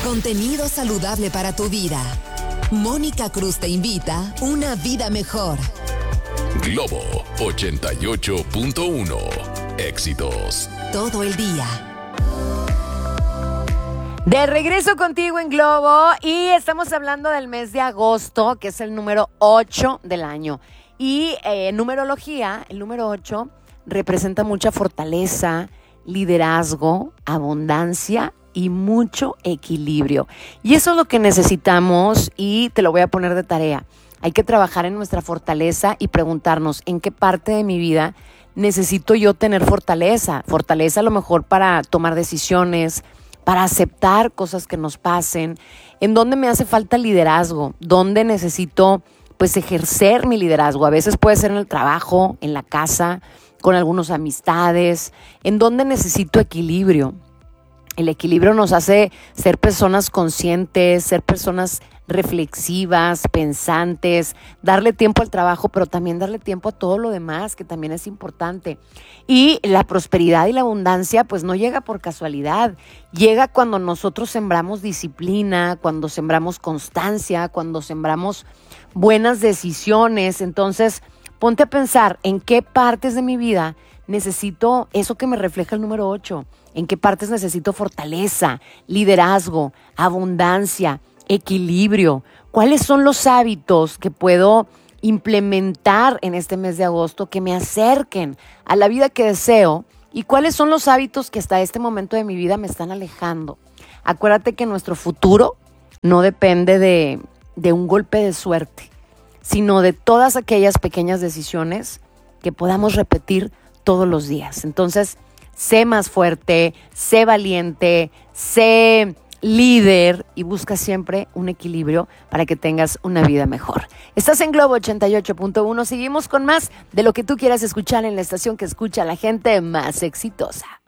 Contenido saludable para tu vida. Mónica Cruz te invita a una vida mejor. Globo 88.1. Éxitos Todo el día. De regreso contigo en Globo y estamos hablando del mes de agosto, que es el número 8 del año. Y en numerología, el número 8 representa mucha fortaleza, liderazgo, abundancia y mucho equilibrio. Y eso es lo que necesitamos y te lo voy a poner de tarea. Hay que trabajar en nuestra fortaleza y preguntarnos en qué parte de mi vida necesito yo tener fortaleza. Fortaleza a lo mejor para tomar decisiones, para aceptar cosas que nos pasen, en dónde me hace falta liderazgo, dónde necesito pues ejercer mi liderazgo. A veces puede ser en el trabajo, en la casa, con algunas amistades, en dónde necesito equilibrio. El equilibrio nos hace ser personas conscientes, ser personas reflexivas, pensantes, darle tiempo al trabajo, pero también darle tiempo a todo lo demás, que también es importante. Y la prosperidad y la abundancia, pues no llega por casualidad. Llega cuando nosotros sembramos disciplina, cuando sembramos constancia, cuando sembramos buenas decisiones. Entonces, ponte a pensar en qué partes de mi vida necesito eso que me refleja el número 8. ¿En qué partes necesito fortaleza, liderazgo, abundancia, equilibrio? ¿Cuáles son los hábitos que puedo implementar en este mes de agosto que me acerquen a la vida que deseo? ¿Y cuáles son los hábitos que hasta este momento de mi vida me están alejando? Acuérdate que nuestro futuro no depende de un golpe de suerte, sino de todas aquellas pequeñas decisiones que podamos repetir todos los días. Entonces, sé más fuerte, sé valiente, sé líder y busca siempre un equilibrio para que tengas una vida mejor. Estás en Globo 88.1. Seguimos con más de lo que tú quieras escuchar en la estación que escucha a la gente más exitosa.